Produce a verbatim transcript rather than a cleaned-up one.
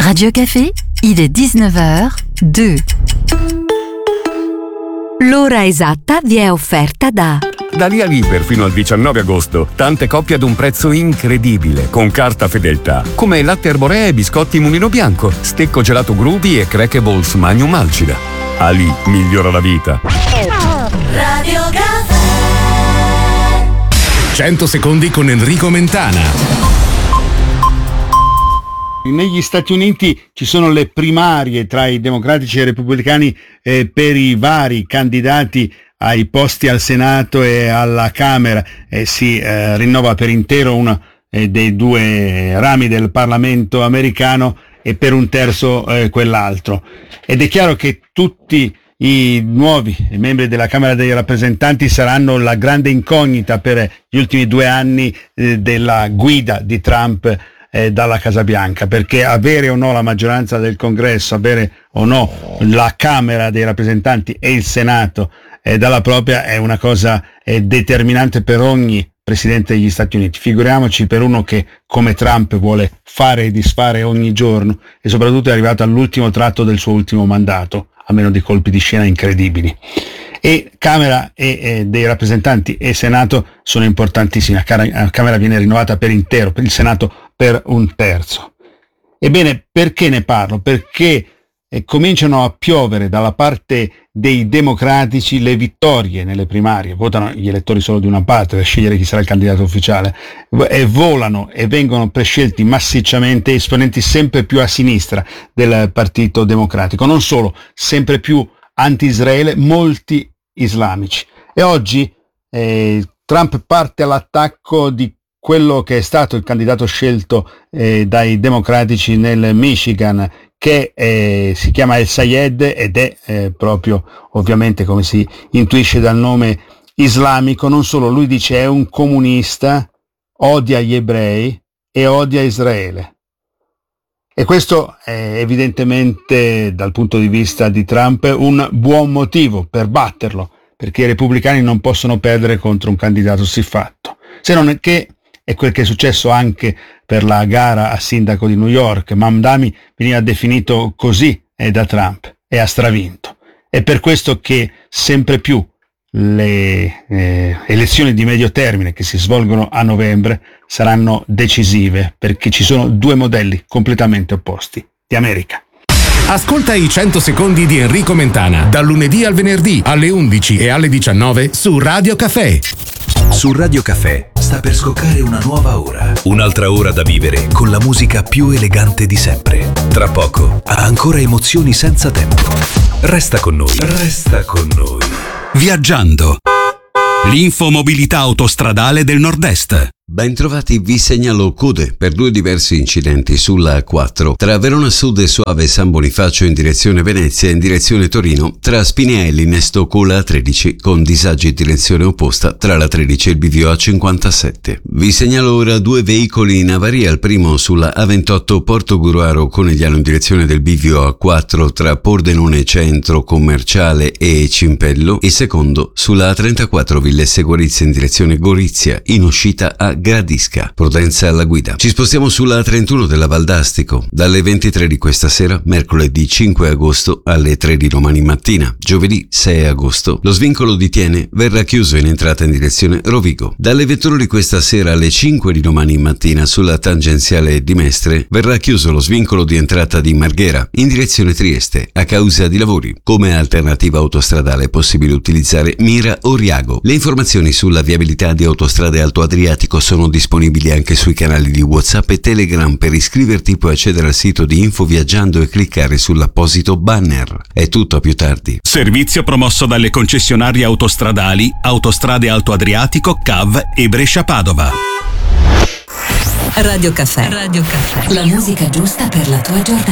Radio Café, il est dix-neuf heures zero due. L'ora esatta vi è offerta da Da Lia Liber fino al diciannove agosto, tante coppie ad un prezzo incredibile, con carta fedeltà, come latte Arborea e biscotti Mulino Bianco, stecco gelato Grubi e Crackables Magnum Alcida. Ali migliora la vita. Radio Café. cento secondi con Enrico Mentana. Negli Stati Uniti ci sono le primarie tra i democratici e i repubblicani eh, per i vari candidati ai posti al Senato e alla Camera. Eh, si eh, rinnova per intero uno eh, dei due rami del Parlamento americano e per un terzo eh, quell'altro. Ed è chiaro che tutti i nuovi membri della Camera dei rappresentanti saranno la grande incognita per gli ultimi due anni eh, della guida di Trump eh, dalla Casa Bianca, perché avere o no la maggioranza del Congresso, avere o no la Camera dei rappresentanti e il Senato eh, dalla propria è una cosa eh, determinante per ogni Presidente degli Stati Uniti. Figuriamoci per uno che come Trump vuole fare e disfare ogni giorno e soprattutto è arrivato all'ultimo tratto del suo ultimo mandato, a meno di colpi di scena incredibili. E Camera e, e dei rappresentanti e Senato sono importantissimi. La Camera viene rinnovata per intero, per il Senato per un terzo. Ebbene, perché ne parlo? Perché eh, cominciano a piovere dalla parte dei democratici le vittorie nelle primarie. Votano gli elettori solo di una parte per scegliere chi sarà il candidato ufficiale, e volano e vengono prescelti massicciamente esponenti sempre più a sinistra del Partito Democratico, non solo, sempre più anti-Israele, molti islamici. E oggi eh, Trump parte all'attacco di quello che è stato il candidato scelto eh, dai democratici nel Michigan, che eh, si chiama El Sayed ed è eh, proprio, ovviamente, come si intuisce dal nome, islamico. Non solo, lui dice è un comunista, odia gli ebrei e odia Israele. E questo è evidentemente, dal punto di vista di Trump, un buon motivo per batterlo, perché i repubblicani non possono perdere contro un candidato siffatto. Se non è che è quel che è successo anche per la gara a sindaco di New York. Mamdani veniva definito così eh, da Trump e ha stravinto. È per questo che sempre più le eh, elezioni di medio termine che si svolgono a novembre saranno decisive, perché ci sono due modelli completamente opposti di America. Ascolta i cento secondi di Enrico Mentana dal lunedì al venerdì alle undici e alle diciannove su Radio Café. Su Radio Café sta per scoccare una nuova ora. Un'altra ora da vivere con la musica più elegante di sempre. Tra poco ha ancora emozioni senza tempo. Resta con noi. Resta con noi. Viaggiando. L'infomobilità autostradale del Nord-Est. Bentrovati, vi segnalo code per due diversi incidenti sulla A quattro tra Verona Sud e Soave San Bonifacio in direzione Venezia e in direzione Torino, tra Spinea e Linesto con la A tredici, con disagi in direzione opposta tra la tredici e il bivio A cinquantasette. Vi segnalo ora due veicoli in avaria, il primo sulla A ventotto Porto Gruaro Conegliano in direzione del bivio A quattro tra Pordenone Centro Commerciale e Cimpello, il secondo sulla A trentaquattro Villesse Gorizia in direzione Gorizia in uscita a Gradisca. Prudenza alla guida. Ci spostiamo sulla A trentuno della Valdastico. Dalle ventitré di questa sera, mercoledì cinque agosto, alle tre di domani mattina, giovedì sei agosto, lo svincolo di Tiene verrà chiuso in entrata in direzione Rovigo. Dalle ventuno di questa sera alle cinque di domani mattina, sulla tangenziale di Mestre, verrà chiuso lo svincolo di entrata di Marghera in direzione Trieste a causa di lavori. Come alternativa autostradale è possibile utilizzare Mira o Riago. Le informazioni sulla viabilità di Autostrade Alto Adriatico sono disponibili anche sui canali di WhatsApp e Telegram. Per iscriverti puoi accedere al sito di Info Viaggiando e cliccare sull'apposito banner. È tutto, a più tardi. Servizio promosso dalle concessionarie autostradali Autostrade Alto Adriatico, C A V e Brescia Padova. Radio Café. Radio Café. La musica giusta per la tua giornata.